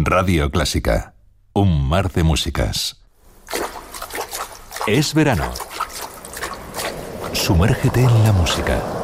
Radio Clásica. Un mar de músicas. Es verano. Sumérgete en la música.